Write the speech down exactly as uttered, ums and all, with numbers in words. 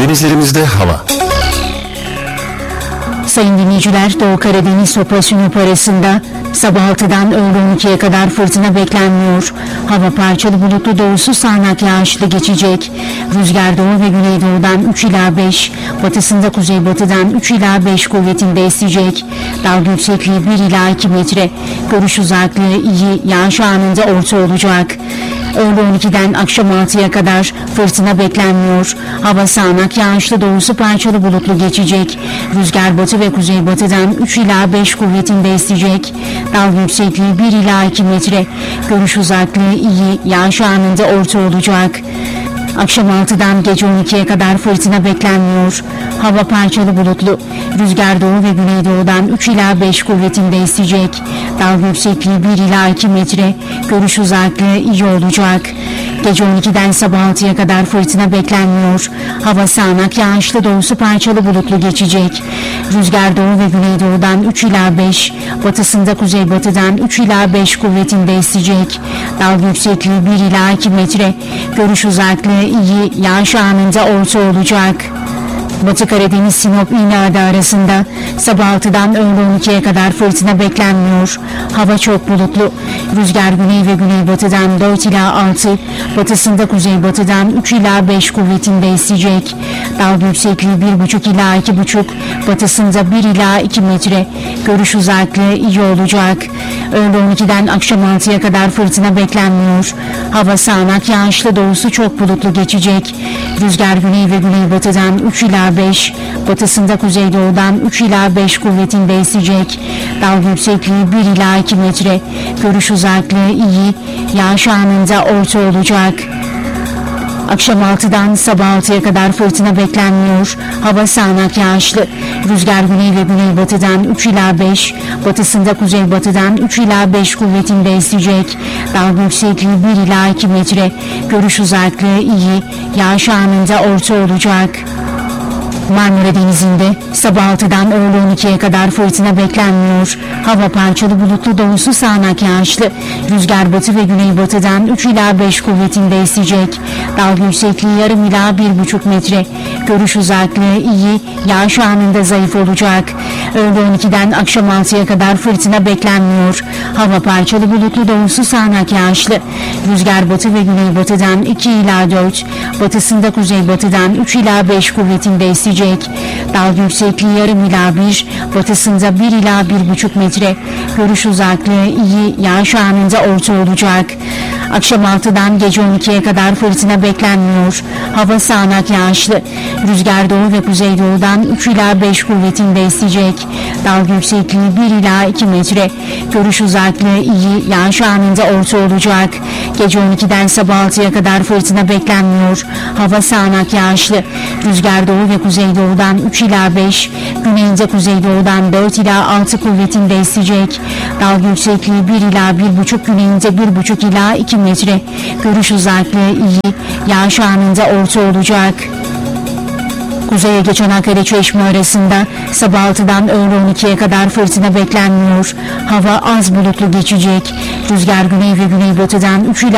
Denizlerimizde hava. Sayın dinleyiciler, Doğu Karadeniz Sopa Sinop arasında sabah altıdan öğle on ikiye kadar fırtına beklenmiyor. Hava parçalı bulutlu, doğusu sağanak yağışlı geçecek. Rüzgar doğu ve güneydoğudan üç ila beş, batısında kuzeybatıdan üç ila beş kuvvetinde esecek. Dalga yüksekliği bir ila iki metre. Görüş uzaklığı iyi, yağış anında orta olacak. Öğle on ikiden akşam altıya kadar fırtına beklenmiyor. Hava sağanak yağışlı, doğusu parçalı bulutlu geçecek. Rüzgar batı ve kuzeybatıdan üç ila beş kuvvetinde esecek. Dalga yüksekliği bir ila iki metre. Görüş uzaklığı iyi, yağış anında orta olacak. Akşam altıdan gece on ikiye kadar fırtına beklenmiyor. Hava parçalı bulutlu. Rüzgar doğu ve güneydoğudan üç ila beş kuvvetinde esecek. Dalga yüksekliği bir ila iki metre. Görüş uzaklığı iyi olacak. Gece on ikiden sabah altıya kadar fırtına beklenmiyor. Hava sağanak yağışlı, doğusu parçalı bulutlu geçecek. Rüzgar doğu ve güneydoğudan üç ila beş, batısında kuzeybatıdan üç ila beş kuvvetinde esecek. Dalga yüksekliği bir ila iki metre. Görüş uzaklığı iyi, yağış anında orta olacak. Batı Karadeniz Sinop İğneada arasında sabah altıdan öğle on ikiye kadar fırtına beklenmiyor. Hava çok bulutlu. Rüzgar güney ve güneybatıdan dört ila altı, batısında kuzeybatıdan üç ila beş kuvvetinde esecek. Dalga yüksekliği bir buçuk ila iki buçuk, batısında bir ila iki metre. Görüş uzaklığı iyi olacak. Öğle on ikiden akşam altıya kadar fırtına beklenmiyor. Hava sağanak yağışlı, doğusu çok bulutlu geçecek. Rüzgar güney ve güneybatıdan üç ila beş, batısında kuzeydoğudan üç ila beş kuvvetinde esecek. Dalga yüksekliği bir ila iki metre. Görüş uzaklığı iyi, yağış anında orta olacak. Akşam altıdan sabah altıya kadar fırtına beklenmiyor. Hava sağanak yağışlı. Rüzgar güney ve güneybatıdan üç ila beş, batısında kuzeybatıdan üç ila beş kuvvetinde esecek. Dalga yüksekliği bir ila iki metre. Görüş uzaklığı iyi, yağış anında orta olacak. Marmara Denizi'nde sabah altıdan öğle on ikiye kadar fırtına beklenmiyor. Hava parçalı bulutlu, doğusu sağanak yağışlı. Rüzgar batı ve güneybatıdan üç ila beş kuvvetinde esecek. Dalga yüksekliği yarım ila bir buçuk metre. Görüş uzaklığı iyi, yağış anında zayıf olacak. Öğle on ikiden akşam altıya kadar fırtına beklenmiyor. Hava parçalı bulutlu, doğusu sağanak yağışlı. Rüzgar batı ve güneybatıdan iki ila dört, batısında kuzeybatıdan üç ila beş kuvvetinde esecek. Dalga yüksekliği yarım ila bir, batısında bir ila bir buçuk metre. Görüş uzaklığı iyi, yağış anında orta olacak. Akşam altıdan gece on ikiye kadar fırtına beklenmiyor. Hava sağanak yağışlı. Rüzgar doğu ve kuzeydoğudan üç ila beş kuvvetinde esecek. Dalga yüksekliği bir ila iki metre. Görüş uzaklığı iyi, yağış anında orta olacak. Gece on ikiden sabah altıya kadar fırtına beklenmiyor. Hava sağanak yağışlı. Rüzgar doğu ve kuzeydoğudan üç ila beş, güneyinde kuzeydoğudan dört ila altı kuvvetinde esecek. Dalga yüksekliği bir ila bir buçuk, güneyinde bir buçuk ila iki metre. Görüş uzaklığı iyi, yağış anında orta olacak. Kuzeye geçen Çanakkale Çeşme arasında sabah altıdan öğle on ikiye kadar fırtına beklenmiyor. Hava az bulutlu geçecek. Rüzgar güney ve güneybatıdan üç ila